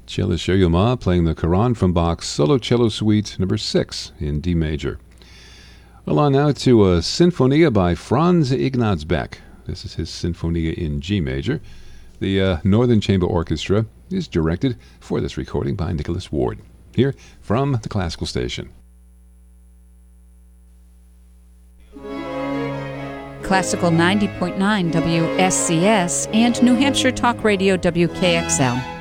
Cellist Yo-Yo Ma playing the Quran from Bach's Solo Cello Suite No. 6 in D major. Well, on now to a Sinfonia by Franz Ignaz Beck. This is his Sinfonia in G major. The Northern Chamber Orchestra is directed for this recording by Nicholas Ward. Here from the Classical Station. Classical 90.9 WSCS and New Hampshire Talk Radio WKXL.